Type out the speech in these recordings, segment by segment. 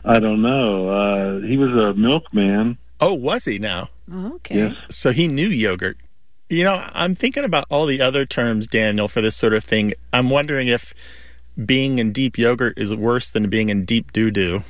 I don't know. He was a milkman. Oh, was he now? Okay. Yes. So he knew yogurt. You know, I'm thinking about all the other terms, Daniel, for this sort of thing. I'm wondering if being in deep yogurt is worse than being in deep doo-doo.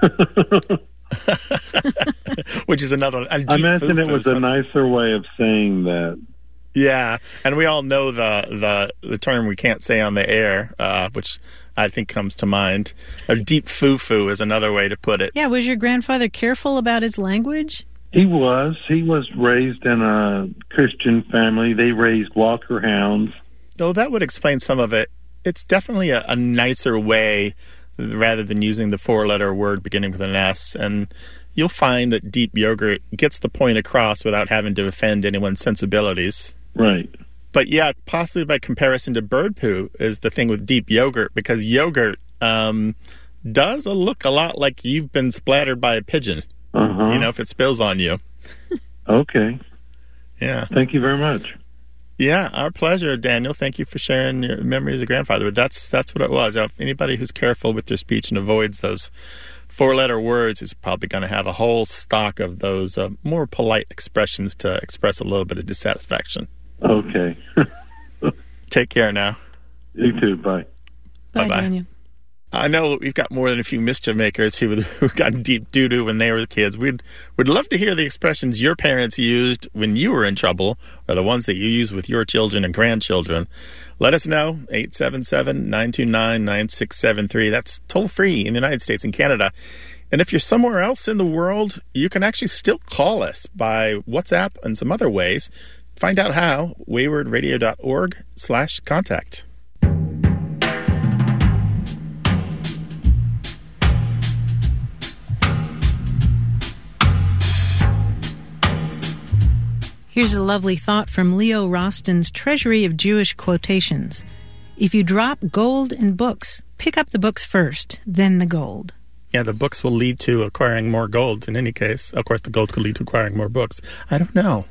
Which is another one. I imagine it was a nicer way of saying that. Yeah, and we all know the term we can't say on the air, which I think comes to mind. A deep foo-foo is another way to put it. Yeah, was your grandfather careful about his language? He was. He was raised in a Christian family. They raised Walker hounds. Though that would explain some of it. It's definitely a nicer way rather than using the four-letter word beginning with an S. And you'll find that deep yogurt gets the point across without having to offend anyone's sensibilities. Right. But yeah, possibly by comparison to bird poo is the thing with deep yogurt, because yogurt does look a lot like you've been splattered by a pigeon. Uh-huh. You know, if it spills on you. Okay. Yeah. Thank you very much. Yeah, our pleasure, Daniel. Thank you for sharing your memories of grandfather. But that's what it was. Now, if anybody who's careful with their speech and avoids those four-letter words is probably going to have a whole stock of those more polite expressions to express a little bit of dissatisfaction. Okay. Take care now. You too. Bye. Bye, Bye-bye. Daniel. I know we've got more than a few mischief makers who got deep doo-doo when they were kids. We'd love to hear the expressions your parents used when you were in trouble, or the ones that you use with your children and grandchildren. Let us know, 877-929-9673. That's toll-free in the United States and Canada. And if you're somewhere else in the world, you can actually still call us by WhatsApp and some other ways. Find out how, waywardradio.org/contact. Here's a lovely thought from Leo Roston's Treasury of Jewish Quotations. If you drop gold in books, pick up the books first, then the gold. Yeah, the books will lead to acquiring more gold in any case. Of course, the gold could lead to acquiring more books. I don't know.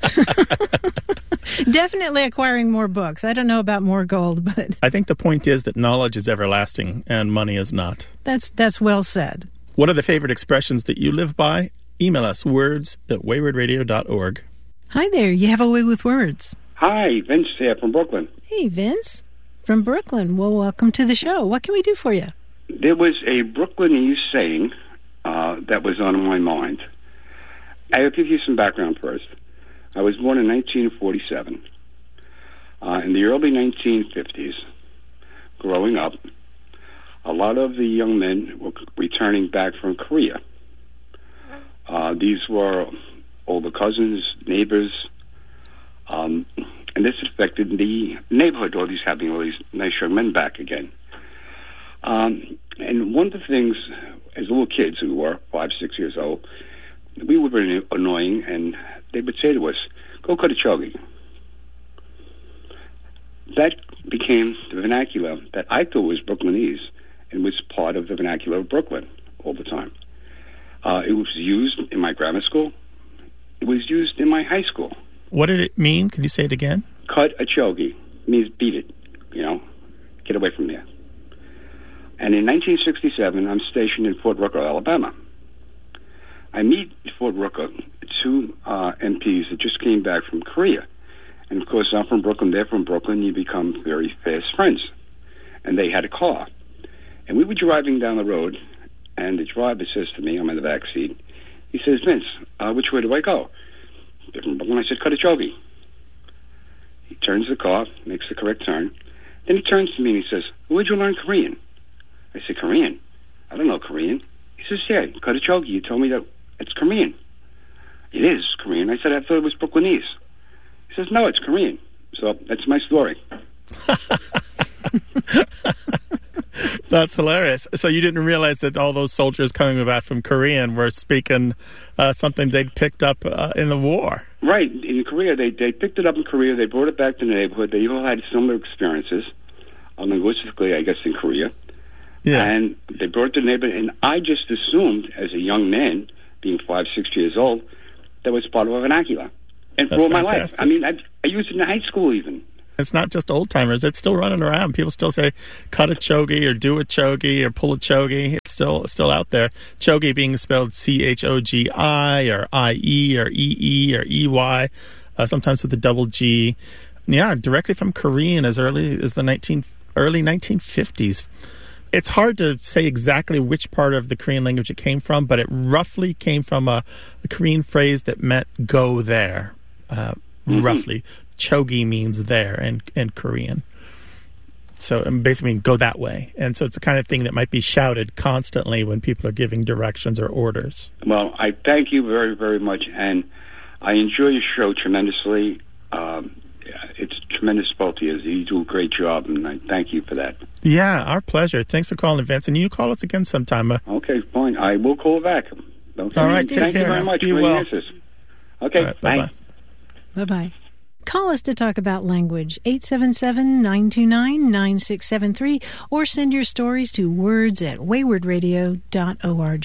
Definitely acquiring more books. I don't know about more gold, but I think the point is that knowledge is everlasting and money is not. that's well said. What are the favorite expressions that you live by? Email us, words@waywardradio.org. Hi there. You have a way with words. Hi, Vince here from Brooklyn. Hey, Vince. From Brooklyn. Well, welcome to the show. What can we do for you? There was a Brooklynese saying that was on my mind. I'll give you some background first. I was born in 1947. In the early 1950s, growing up, a lot of the young men were returning back from Korea. These were older cousins, neighbors, and this affected the neighborhood, all these having all these nice young men back again. And one of the things, as little kids who were 5, 6 years old, we were very annoying, and they would say to us, "Go cut a chogi." That became the vernacular that I thought was Brooklynese and was part of the vernacular of Brooklyn all the time. It was used in my grammar school. It was used in my high school. What did it mean? Can you say it again? Cut a chogi means beat it, get away from there. And in 1967, I'm stationed in Fort Rucker, Alabama. I meet in Fort Rucker two MPs that just came back from Korea. And, of course, I'm from Brooklyn, they're from Brooklyn. You become very fast friends. And they had a car. And we were driving down the road, and the driver says to me, I'm in the back seat, he says, "Vince, which way do I go?" They're from Brooklyn. I said, "Cut a chogi." He turns the car, makes the correct turn. Then he turns to me and he says, "Where'd you learn Korean?" I said, "Korean? I don't know Korean." He says, "Yeah, cut a chogi. You told me that it's Korean." "It is Korean." I said, "I thought it was Brooklynese." He says, "No, it's Korean." So that's my story. That's hilarious. So you didn't realize that all those soldiers coming back from Korea were speaking something they'd picked up in the war. Right. In Korea, they picked it up in Korea. They brought it back to the neighborhood. They all had similar experiences, linguistically, I guess, in Korea. Yeah. And they brought it to the neighborhood. And I just assumed, as a young man, being 5, 6 years old, that was part of a vernacular. And That's for all my fantastic. life. I mean, I used it in high school even. It's not just old timers. It's still running around. People still say cut a chogi or do a chogi or pull a chogi. It's still out there. Chogi being spelled Chogi or IE or EE or EY, sometimes with a double G. Yeah, directly from Korean as early as the early 1950s. It's hard to say exactly which part of the Korean language it came from, but it roughly came from a Korean phrase that meant go there. Roughly. Chogi means there in Korean. So it basically means go that way. And so it's the kind of thing that might be shouted constantly when people are giving directions or orders. Well, I thank you very, very much, and I enjoy your show tremendously. It's tremendous, both of you. You do a great job, and I thank you for that. Yeah, our pleasure. Thanks for calling, Vince. And you call us again sometime. Okay, fine. I will call back. All right, thank you very much for your answers. Okay, right, bye. Bye-bye. Call us to talk about language, 877-929-9673, or send your stories to words@waywardradio.org.